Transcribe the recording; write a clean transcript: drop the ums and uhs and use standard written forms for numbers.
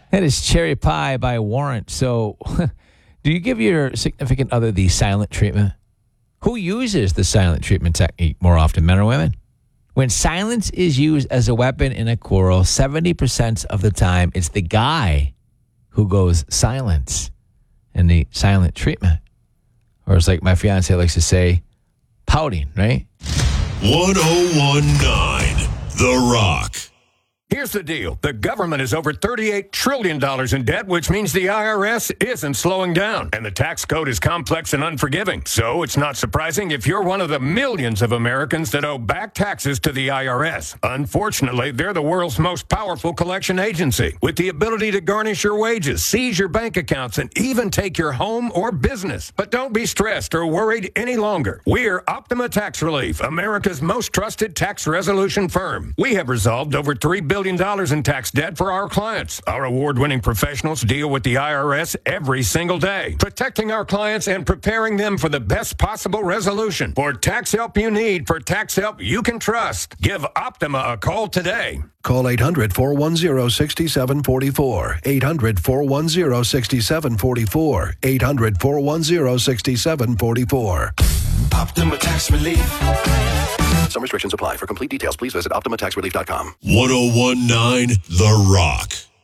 That is Cherry Pie by Warrant. So, do you give your significant other the silent treatment? Who uses the silent treatment technique more often, men or women? When silence is used as a weapon in a quarrel, 70% of the time, it's the guy who goes silent in the silent treatment. Or it's like my fiance likes to say, pouting, right? 1019 The Rock. Here's the deal. The government is over $38 trillion in debt, which means the IRS isn't slowing down. And the tax code is complex and unforgiving. So it's not surprising if you're one of the millions of Americans that owe back taxes to the IRS. Unfortunately, they're the world's most powerful collection agency, with the ability to garnish your wages, seize your bank accounts, and even take your home or business. But don't be stressed or worried any longer. We're Optima Tax Relief, America's most trusted tax resolution firm. We have resolved over $3 billion in tax debt for our clients. Our award-winning professionals deal with the IRS every single day, protecting our clients and preparing them for the best possible resolution. For tax help you need, for tax help you can trust, give Optima a call today. Call 800-410-6744. 800-410-6744. 800-410-6744. Optima Tax Relief. Some restrictions apply. For complete details, please visit OptimaTaxRelief.com. 1019 The Rock.